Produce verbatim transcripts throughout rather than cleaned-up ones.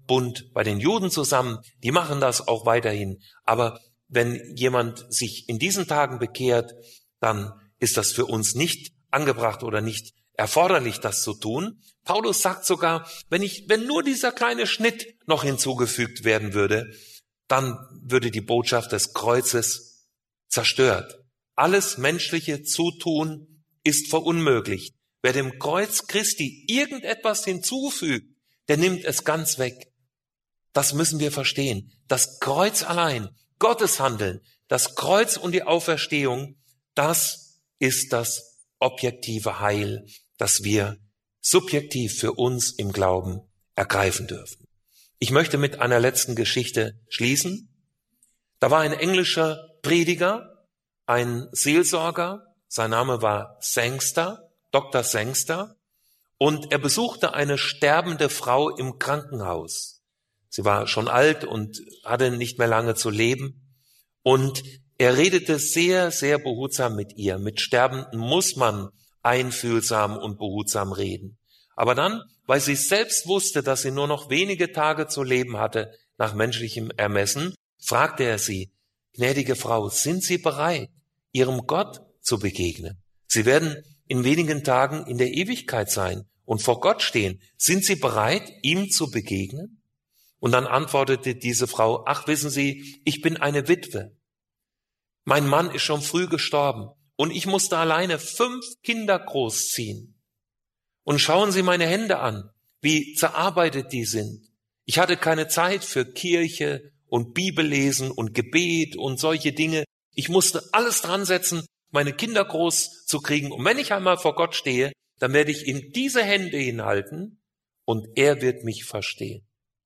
Bund bei den Juden zusammen, die machen das auch weiterhin. Aber wenn jemand sich in diesen Tagen bekehrt, dann ist das für uns nicht angebracht oder nicht erforderlich, das zu tun. Paulus sagt sogar, wenn ich, wenn nur dieser kleine Schnitt noch hinzugefügt werden würde, dann würde die Botschaft des Kreuzes zerstört. Alles menschliche Zutun ist verunmöglicht. Wer dem Kreuz Christi irgendetwas hinzufügt, der nimmt es ganz weg. Das müssen wir verstehen. Das Kreuz allein, Gottes Handeln, das Kreuz und die Auferstehung, das ist das objektive Heil, das wir subjektiv für uns im Glauben ergreifen dürfen. Ich möchte mit einer letzten Geschichte schließen. Da war ein englischer Prediger, ein Seelsorger, sein Name war Sangster, Doktor Sangster, und er besuchte eine sterbende Frau im Krankenhaus. Sie war schon alt und hatte nicht mehr lange zu leben, und er redete sehr, sehr behutsam mit ihr. Mit Sterbenden muss man einfühlsam und behutsam reden. Aber dann, weil sie selbst wusste, dass sie nur noch wenige Tage zu leben hatte, nach menschlichem Ermessen, fragte er sie: Gnädige Frau, sind Sie bereit, Ihrem Gott zu begegnen? Sie werden in wenigen Tagen in der Ewigkeit sein und vor Gott stehen. Sind Sie bereit, ihm zu begegnen? Und dann antwortete diese Frau: Ach, wissen Sie, ich bin eine Witwe. Mein Mann ist schon früh gestorben und ich musste alleine fünf Kinder großziehen. Und schauen Sie meine Hände an, wie zerarbeitet die sind. Ich hatte keine Zeit für Kirche und Bibellesen und Gebet und solche Dinge. Ich musste alles dran setzen, meine Kinder groß zu kriegen. Und wenn ich einmal vor Gott stehe, dann werde ich ihm diese Hände hinhalten und er wird mich verstehen.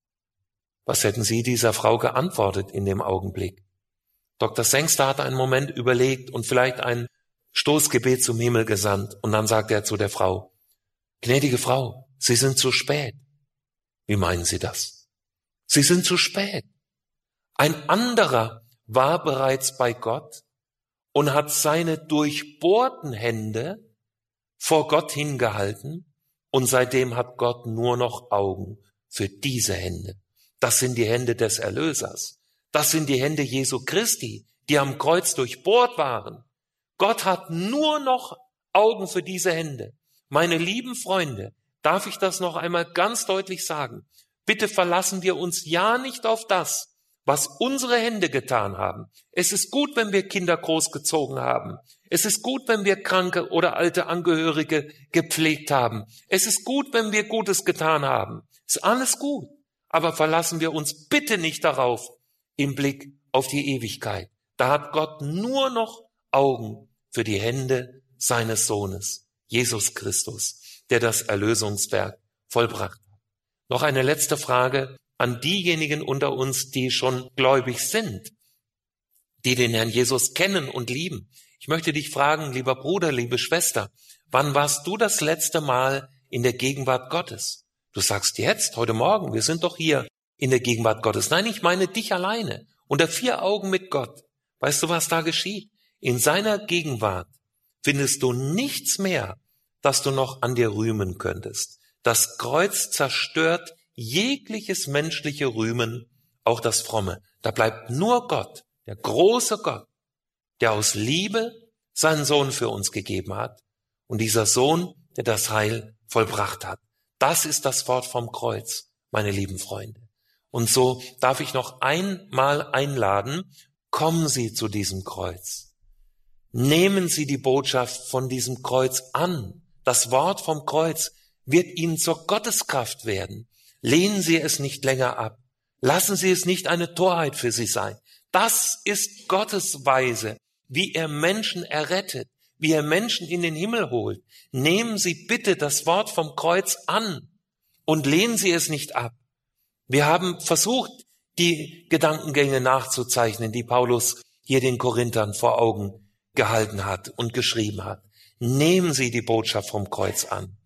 Was hätten Sie dieser Frau geantwortet in dem Augenblick? Doktor Sangster hat einen Moment überlegt und vielleicht ein Stoßgebet zum Himmel gesandt. Und dann sagt er zu der Frau: Gnädige Frau, Sie sind zu spät. Wie meinen Sie das? Sie sind zu spät. Ein anderer war bereits bei Gott und hat seine durchbohrten Hände vor Gott hingehalten, und seitdem hat Gott nur noch Augen für diese Hände. Das sind die Hände des Erlösers. Das sind die Hände Jesu Christi, die am Kreuz durchbohrt waren. Gott hat nur noch Augen für diese Hände. Meine lieben Freunde, darf ich das noch einmal ganz deutlich sagen? Bitte verlassen wir uns ja nicht auf das, was unsere Hände getan haben. Es ist gut, wenn wir Kinder großgezogen haben. Es ist gut, wenn wir kranke oder alte Angehörige gepflegt haben. Es ist gut, wenn wir Gutes getan haben. Ist alles gut. Aber verlassen wir uns bitte nicht darauf im Blick auf die Ewigkeit. Da hat Gott nur noch Augen für die Hände seines Sohnes, Jesus Christus, der das Erlösungswerk vollbracht hat. Noch eine letzte Frage an diejenigen unter uns, die schon gläubig sind, die den Herrn Jesus kennen und lieben. Ich möchte dich fragen, lieber Bruder, liebe Schwester, wann warst du das letzte Mal in der Gegenwart Gottes? Du sagst jetzt, heute Morgen, wir sind doch hier in der Gegenwart Gottes. Nein, ich meine dich alleine, unter vier Augen mit Gott. Weißt du, was da geschieht? In seiner Gegenwart findest du nichts mehr, das du noch an dir rühmen könntest. Das Kreuz zerstört jegliches menschliche Rühmen, auch das Fromme. Da bleibt nur Gott, der große Gott, der aus Liebe seinen Sohn für uns gegeben hat. Und dieser Sohn, der das Heil vollbracht hat. Das ist das Wort vom Kreuz, meine lieben Freunde. Und so darf ich noch einmal einladen, kommen Sie zu diesem Kreuz. Nehmen Sie die Botschaft von diesem Kreuz an. Das Wort vom Kreuz wird Ihnen zur Gotteskraft werden. Lehnen Sie es nicht länger ab. Lassen Sie es nicht eine Torheit für Sie sein. Das ist Gottes Weise, wie er Menschen errettet, wie er Menschen in den Himmel holt. Nehmen Sie bitte das Wort vom Kreuz an und lehnen Sie es nicht ab. Wir haben versucht, die Gedankengänge nachzuzeichnen, die Paulus hier den Korinthern vor Augen gehalten hat und geschrieben hat. Nehmen Sie die Botschaft vom Kreuz an.